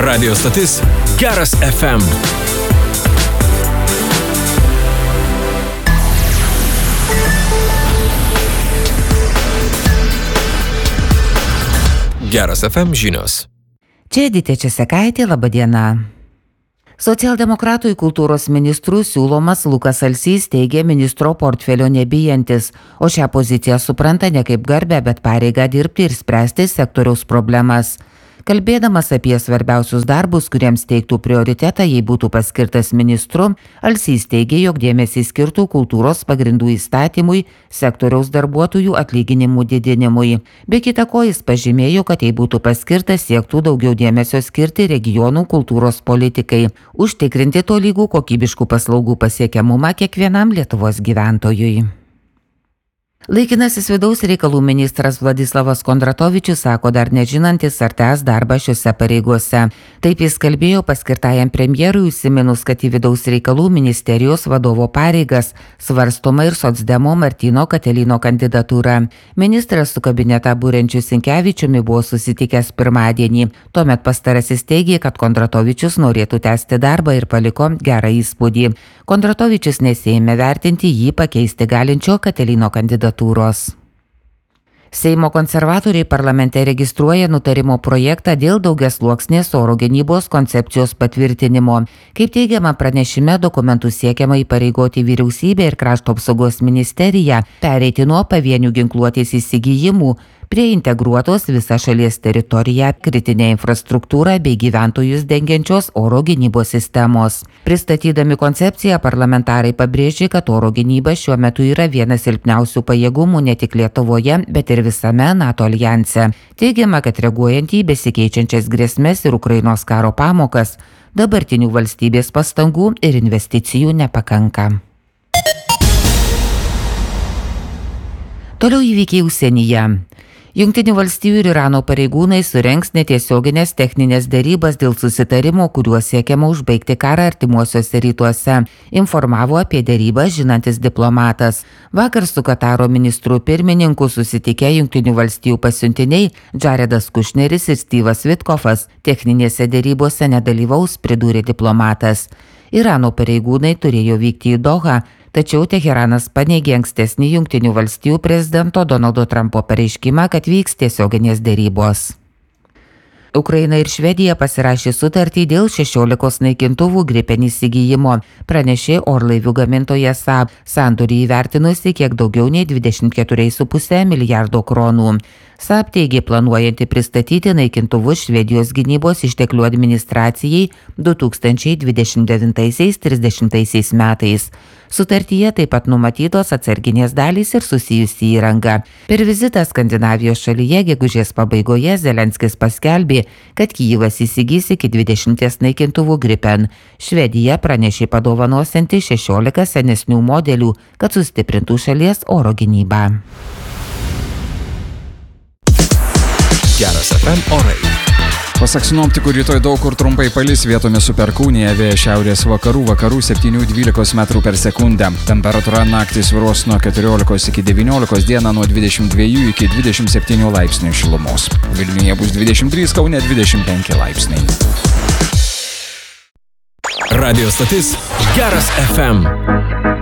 Radio stotis Geras FM. Geras FM žinios. Čia Edita Česekaitė, laba diena. Socialdemokratui kultūros ministrų siūlomas Lukas Alsys teigė ministro portfelio nebijantis, o šią poziciją supranta ne kaip garbę, bet pareigą dirbti ir spręsti sektoriaus problemas. Kalbėdamas apie svarbiausius darbus, kuriems teiktų prioritetą, jei būtų paskirtas ministru, Alsys teigė, jog dėmesį skirtų kultūros pagrindų įstatymui, sektoriaus darbuotojų atlyginimų didinimui. Be kita ko, jis pažymėjo, kad jei būtų paskirtas, siektų daugiau dėmesio skirti regionų kultūros politikai, užtikrinti tolygų kokybiškų paslaugų pasiekiamumą kiekvienam Lietuvos gyventojui. Laikinasis vidaus reikalų ministras Vladislavas Kondratovičius sako dar nežinantis, ar tęs darbą šiuose pareigose. Taip jis kalbėjo paskirtajam premjerui, užsiminus, kad į vidaus reikalų ministerijos vadovo pareigas svarstoma ir socdemo Martyno Katelino kandidatūra. Ministras su kabinetą būrenčiu Sinkevičiumi buvo susitikęs pirmadienį. Tuomet pastarasis teigė, kad Kondratovičius norėtų tęsti darbą ir paliko gerą įspūdį. Kondratovičius nesėmė vertinti jį pakeisti galinčio Katelino kandidatūros. Seimo konservatoriai parlamente registruoja nutarimo projektą dėl daugiasluoksnės oro gynybos koncepcijos patvirtinimo. Kaip teigiama pranešime, dokumentų siekiama įpareigoti vyriausybę ir krašto apsaugos ministeriją pereiti nuo pavienių ginkluotės įsigijimų prie integruotos visą šalies teritoriją, kritinę infrastruktūrą bei gyventojus dengiančios oro gynybos sistemos. Pristatydami koncepciją, parlamentarai pabrėžė, kad oro gynyba šiuo metu yra vienas silpniausių pajėgumų ne tik Lietuvoje, bet ir visame NATO aljanse. Teigiama, kad reaguojant į besikeičiančias grėsmes ir Ukrainos karo pamokas, dabartinių valstybės pastangų ir investicijų nepakanka. Toliau įvykiai užsienyje. Jungtinių valstijų ir Irano pareigūnai surengs netiesioginės techninės derybas dėl susitarimo, kuriuo siekiama užbaigti karą artimuosiuose rytuose, informavo apie derybas žinantis diplomatas. Vakar su Kataro ministru pirmininku susitikę Jungtinių valstijų pasiuntiniai Jaredas Kušneris ir Steve'as Witkoffas techninėse derybose nedalyvaus, pridūrė diplomatas. Irano pareigūnai turėjo vykti į Dohą, tačiau Teheranas paneigė ankstesnį Jungtinių valstijų prezidento Donaldo Trumpo pareiškimą, kad vyks tiesioginės derybos. Ukraina ir Švedija pasirašė sutartį dėl 16 naikintuvų Gripen įsigijimo, pranešė orlaivių gamintojas Saab, sandorį įvertinusi kiek daugiau nei 24,5 milijardo kronų. Saab teigė planuojanti pristatyti naikintuvus Švedijos gynybos išteklių administracijai 2029-30 metais. Sutartyje taip pat numatytos atsarginės dalys ir susijusi įranga. Per vizitą Skandinavijos šalyje gegužės pabaigoje Zelenskis paskelbė, kad Kijivas įsigys iki 20 naikintuvų Gripen. Švedija pranešė padovanosianti 16 senesnių modelių, kad sustiprintų šalies oro gynybą. Geras FM orai. Pasak sinoptikų, rytoj daug kur trumpai palis, vietomis su perkūnija, vėjas šiaurės vakarų 7–12 metrų per sekundę. Temperatūra naktį svyruos nuo 14 iki 19, dieną nuo 22 iki 27 laipsnių šilumos. Vilniuje bus 23, Kaune 25 laipsniai. Radio stotis Geras FM.